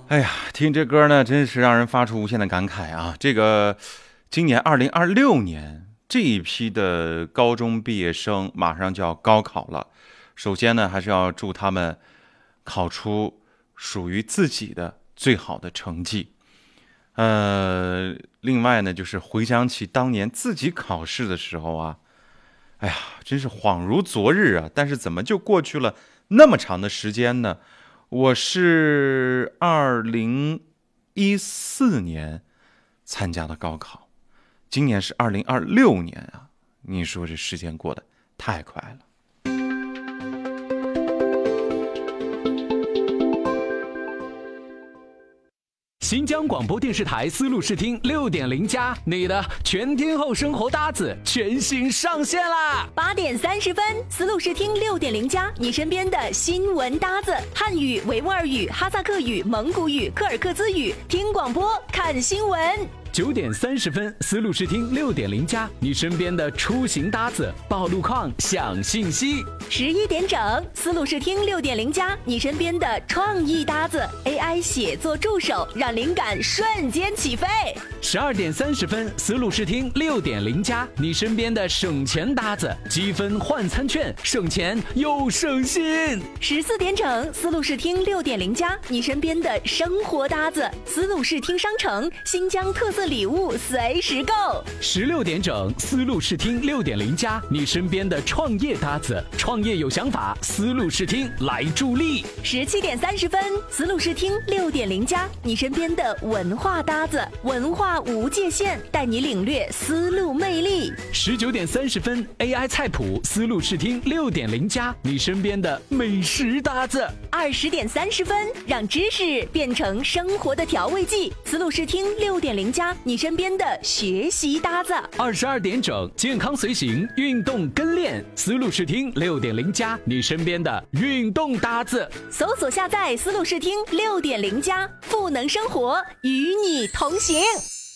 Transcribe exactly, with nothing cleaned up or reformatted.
哎呀，听这歌呢，真是让人发出无限的感慨啊！这个今年二零二六年这一批的高中毕业生马上就要高考了，首先呢，还是要祝他们考出属于自己的最好的成绩。呃，另外呢，就是回想起当年自己考试的时候啊，哎呀，真是恍如昨日啊！但是怎么就过去了那么长的时间呢？我是二零一四年参加的高考，今年是二零二六年啊！你说这时间过得太快了。 新疆广播电视台丝路视听六点零加，你的全天候生活搭子全新上线啦！ 八点三十分，丝路视听六点零加，你身边的新闻搭子，汉语、维吾尔语、哈萨克语、蒙古语、柯尔克孜语，听广播看新闻。 九点三十分，丝路视听六点零加，你身边的出行搭子，报路况、享信息。 十一点整，丝路视听六点零加，你身边的创意搭子 ，A I 写作助手，让灵感瞬间起飞。 十二点三十分，丝路视听六点零加，你身边的省钱搭子，积分换餐券，省钱又省心。 十四点整，丝路视听六点零加，你身边的生活搭子，丝路视听商城，新疆特色礼物随时购。 十六点整，丝路视听六点零加，你身边的创业搭子，创业有想法，丝路视听来助力。 十七点三十分，丝路视听六点零加，你身边的文化搭子，文化无界限，带你领略丝路魅力。 十九点三十分 ，A I 菜谱，丝路视听六点零加，你身边的美食搭子。 二十点三十分，让知识变成生活的调味剂，丝路视听六点零加，你身边的学习搭子。 二十二点整，健康随行，运动跟练，丝路视听六点零加，你身边的运动搭子。 搜索下载丝路视听六点零加，赋能生活，与你同行。